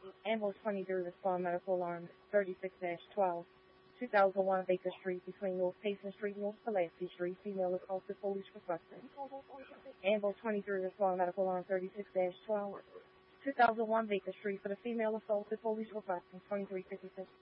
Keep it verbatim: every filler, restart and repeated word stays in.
Ambulance twenty-three, respond medical alarm thirty-six dash twelve. two thousand one Baker Street between North Payson Street and North Pulaski Street. Female assaulted, police requested. Ambulance twenty-three, respond medical alarm thirty-six dash twelve. two thousand one Baker Street for the female assaulted, police requesting twenty-three fifty-six.